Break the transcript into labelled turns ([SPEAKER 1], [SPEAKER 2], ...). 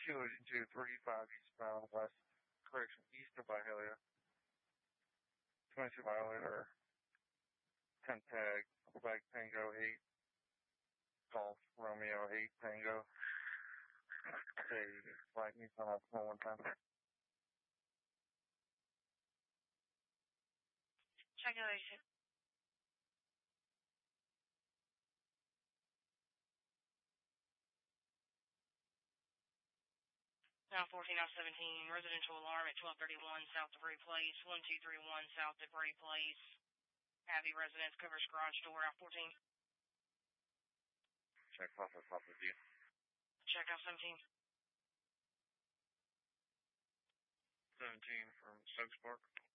[SPEAKER 1] 28235 eastbound west, correction, east of Byhalia. 22 violator, 10 tag, Quebec Tango 8, Golf Romeo 8 Tango. Okay, flight needs on that one time.
[SPEAKER 2] Calculation. Now 14, now 17, residential alarm at 1231 South Debris Place, 1231 South Debris Place. Abbey residence covers garage door out 14.
[SPEAKER 1] Check process off with you.
[SPEAKER 2] Check out 17.
[SPEAKER 1] 17 from Stokes Park.